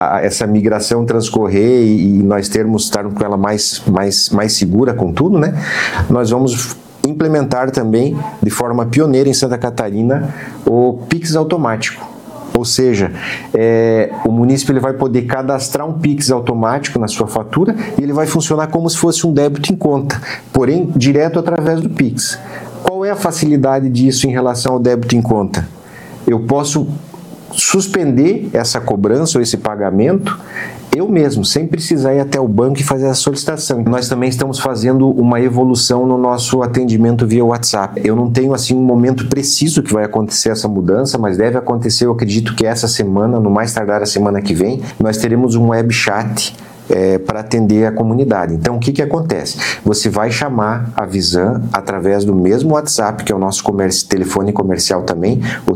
essa migração transcorrer e nós estarmos com ela mais segura com tudo, né? Nós vamos implementar também, de forma pioneira em Santa Catarina, o Pix automático. Ou seja, o munícipe ele vai poder cadastrar um Pix automático na sua fatura e ele vai funcionar como se fosse um débito em conta, porém direto através do Pix. Qual é a facilidade disso em relação ao débito em conta? Eu posso suspender essa cobrança ou esse pagamento eu mesmo, sem precisar ir até o banco e fazer a solicitação. Nós também estamos fazendo uma evolução no nosso atendimento via WhatsApp. Eu não tenho assim um momento preciso que vai acontecer essa mudança, mas deve acontecer, eu acredito que essa semana, no mais tardar a semana que vem, nós teremos um web chat para atender a comunidade. Então, o que acontece? Você vai chamar a Visan através do mesmo WhatsApp, que é o nosso telefone comercial também, o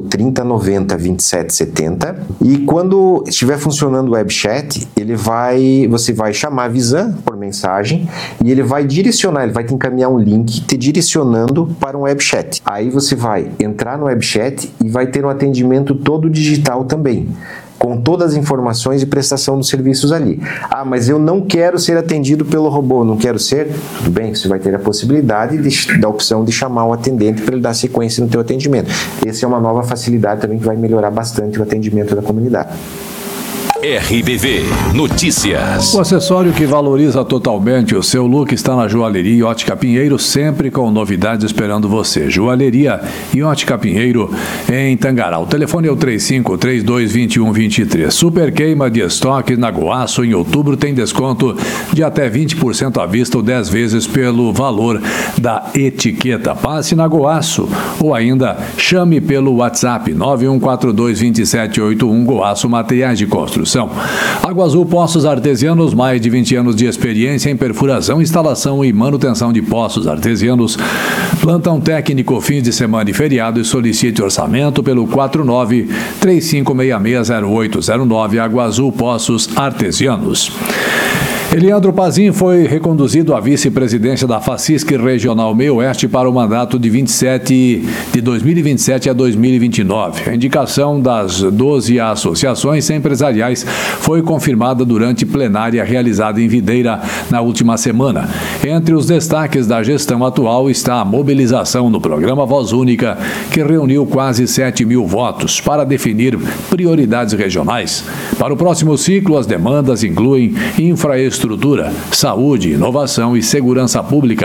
3090-2770, e quando estiver funcionando o web chat, você vai chamar a Visan por mensagem e ele vai direcionar, ele vai te encaminhar um link te direcionando para um web chat. Aí você vai entrar no web chat e vai ter um atendimento todo digital também, com todas as informações e prestação dos serviços ali. Ah, mas eu não quero ser atendido pelo robô, não quero ser? Tudo bem, você vai ter a possibilidade da opção de chamar o atendente para ele dar sequência no teu atendimento. Essa é uma nova facilidade também que vai melhorar bastante o atendimento da comunidade. RBV Notícias. O acessório que valoriza totalmente o seu look está na Joalheria e Ótica Pinheiro, sempre com novidades esperando você. Joalheria e Ótica Pinheiro em Tangará. O telefone é o 35322123. Super queima de estoque na Goaço. Em outubro tem desconto de até 20% à vista ou 10 vezes pelo valor da etiqueta. Passe na Goaço ou ainda chame pelo WhatsApp 91422781. Goaço Materiais de Construção. Água Azul Poços Artesianos, mais de 20 anos de experiência em perfuração, instalação e manutenção de poços artesianos. Plantão técnico, fins de semana e feriado, e solicite orçamento pelo 49-3566-0809. Água Azul Poços Artesianos. Eliandro Pazin foi reconduzido à vice-presidência da FACISC Regional Meio-Oeste para o mandato de 2027 a 2029. A indicação das 12 associações empresariais foi confirmada durante plenária realizada em Videira na última semana. Entre os destaques da gestão atual está a mobilização no programa Voz Única, que reuniu quase 7 mil votos para definir prioridades regionais. Para o próximo ciclo, as demandas incluem infraestrutura, saúde, inovação e segurança pública,